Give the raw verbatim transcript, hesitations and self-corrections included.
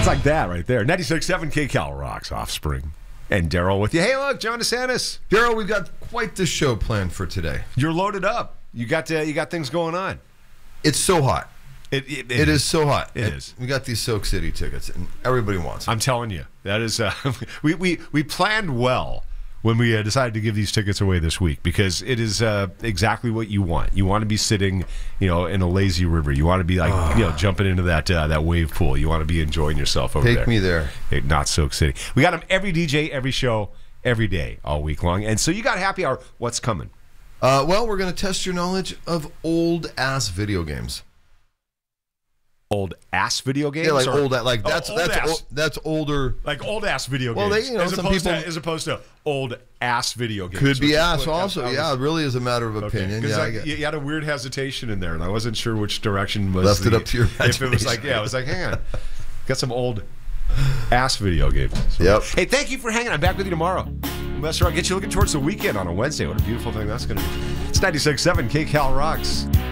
It's like that right there. ninety-six point seven K Cal rocks Offspring. And Daryl with you. Hey, look, John DeSantis. Daryl, we've got quite the show planned for today. You're loaded up. You got uh, you got things going on. It's so hot. It, it, it, it is. is so hot. It and is. We got these Soak City tickets, and everybody wants them. I'm telling you, that is. Uh, we, we we planned well when we uh, decided to give these tickets away this week, because it is uh, exactly what you want. You want to be sitting, you know, in a lazy river. You want to be like, oh. you know, jumping into that uh, that wave pool. You want to be enjoying yourself over Take there. Take me there. Hey, not Soak City. We got them every D J, every show, every day, all week long. And so you got happy hour. What's coming? Uh, well, we're going to test your knowledge of old ass video games. Old ass video games? Yeah, like or? old, like that's oh, that's ass. O, that's older. Like old ass video well, games. They, you know, as some opposed people to, as opposed to old ass video games. Could be ass what, also. was, yeah, it really is a matter of opinion. Okay. Yeah, like, I get, you had a weird hesitation in there, and I wasn't sure which direction was. Left the, it up to your If it was like, yeah, I was like, hang on, got some old ass video games. So, yep. Hey, thank you for hanging. I'm back with you tomorrow. We'll mess around, get you looking towards the weekend on a Wednesday. What a beautiful thing that's going to be. It's ninety-six point seven K Cal rocks.